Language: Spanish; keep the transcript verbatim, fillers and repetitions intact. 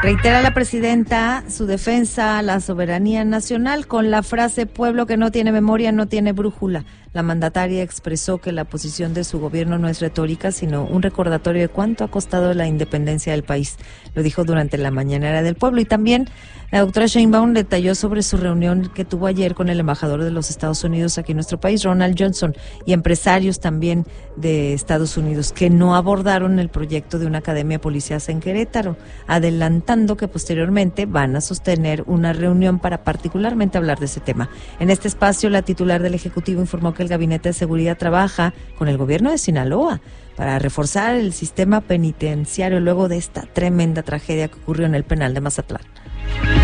Reitera la presidenta su defensa a la soberanía nacional con la frase "pueblo que no tiene memoria no tiene brújula". La mandataria expresó que la posición de su gobierno no es retórica, sino un recordatorio de cuánto ha costado la independencia del país. Lo dijo durante la mañanera del pueblo. Y también la doctora Sheinbaum detalló sobre su reunión que tuvo ayer con el embajador de los Estados Unidos aquí en nuestro país, Ronald Johnson, y empresarios también de Estados Unidos, que no abordaron el proyecto de una academia policíaca en Querétaro, adelantando que posteriormente van a sostener una reunión para particularmente hablar de ese tema. En este espacio, la titular del Ejecutivo informó que el Gabinete de Seguridad trabaja con el gobierno de Sinaloa para reforzar el sistema penitenciario luego de esta tremenda tragedia que ocurrió en el penal de Mazatlán.